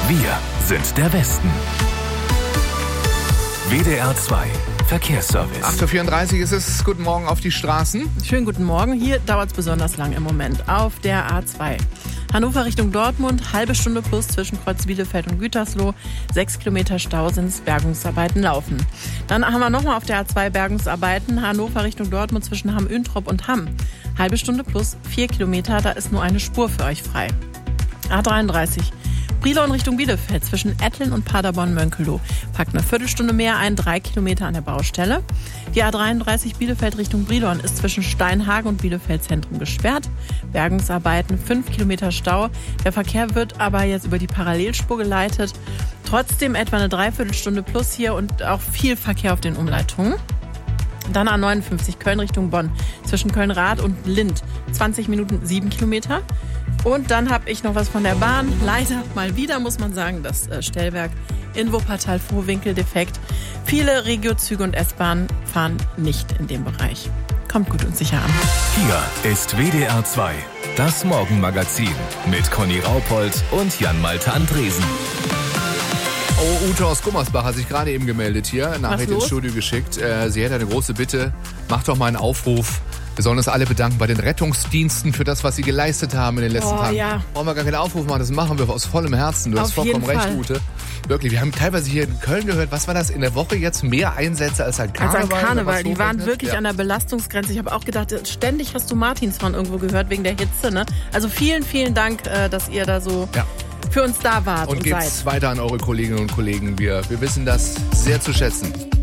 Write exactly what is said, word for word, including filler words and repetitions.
Wir sind der Westen. W D R zwei Verkehrsservice. acht Uhr vierunddreißig ist es. Guten Morgen auf die Straßen. Schönen guten Morgen. Hier dauert es besonders lang im Moment. Auf der A zwei. Hannover Richtung Dortmund, halbe Stunde plus zwischen Kreuz Bielefeld und Gütersloh. Sechs Kilometer Stau sind es, Bergungsarbeiten laufen. Dann haben wir nochmal auf der A zwei Bergungsarbeiten. Hannover Richtung Dortmund zwischen Hamm-Üntrop und Hamm. Halbe Stunde plus vier Kilometer, da ist nur eine Spur für euch frei. A dreiunddreißig. Brilon Richtung Bielefeld zwischen Etteln und Paderborn-Mönkelow. Packt eine Viertelstunde mehr ein, drei Kilometer an der Baustelle. Die A dreiunddreißig Bielefeld Richtung Brilon ist zwischen Steinhagen und Bielefeld Zentrum gesperrt. Bergungsarbeiten, fünf Kilometer Stau. Der Verkehr wird aber jetzt über die Parallelspur geleitet. Trotzdem etwa eine Dreiviertelstunde plus hier und auch viel Verkehr auf den Umleitungen. Dann A neunundfünfzig Köln Richtung Bonn zwischen Köln-Rath und Lindt. zwanzig Minuten, sieben Kilometer. Und dann habe ich noch was von der Bahn. Leider mal wieder, muss man sagen, das äh, Stellwerk in Wuppertal-Vohwinkel defekt. Viele Regiozüge und S-Bahnen fahren nicht in dem Bereich. Kommt gut und sicher an. Hier ist W D R zwei, das Morgenmagazin mit Conny Raupold und Jan-Malte Andresen. Oh, Ute aus Gummersbach hat sich gerade eben gemeldet hier, Nachricht ins Studio geschickt. Äh, sie hätte eine große Bitte, macht doch mal einen Aufruf. Wir sollen uns alle bedanken bei den Rettungsdiensten für das, was sie geleistet haben in den letzten oh, Tagen. Ja. Brauchen wir gar keinen Aufruf machen, das machen wir aus vollem Herzen. Du Auf hast vollkommen recht, Fall. Ute. Wirklich, wir haben teilweise hier in Köln gehört, was war das, in der Woche jetzt mehr Einsätze als an Karneval? Als an Karneval, die waren hochrechnet? wirklich ja. an der Belastungsgrenze. Ich habe auch gedacht, ständig hast du Martinshorn irgendwo gehört wegen der Hitze. Ne? Also vielen, vielen Dank, dass ihr da so Ja. für uns da wart Und, und gebt's seid. weiter an eure Kolleginnen und Kollegen. Wir, wir wissen das sehr zu schätzen.